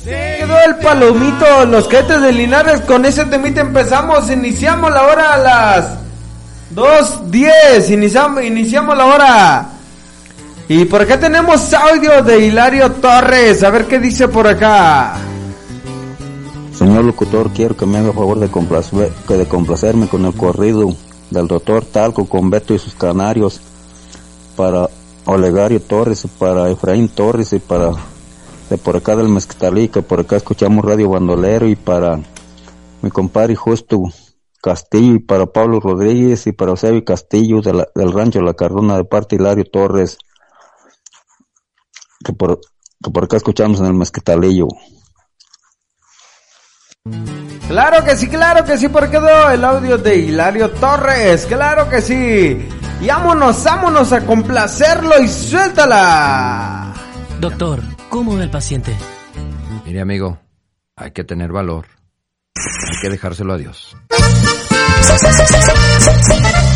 Quedó el palomito, los cadetes de Linares. Con ese temita empezamos. Iniciamos la hora a las 2:10. Iniciamos la hora. Y por acá tenemos audio de Hilario Torres. A ver qué dice por acá. Señor locutor, quiero que me haga favor de complacerme con el corrido del doctor Talco con Beto y sus canarios para Olegario Torres, para Efraín Torres y para de por acá del Mezquitalí, que por acá escuchamos Radio Bandolero, y para mi compadre Justo Castillo, y para Pablo Rodríguez, y para Eusebio Castillo del Rancho La Cardona, de parte de Hilario Torres, que por acá escuchamos en el Mezquitalillo. Claro que sí, por quedó el audio de Hilario Torres, claro que sí. Y vámonos a complacerlo y suéltala. Doctor, ¿cómo ve el paciente? Mire, amigo, hay que tener valor. Hay que dejárselo a Dios.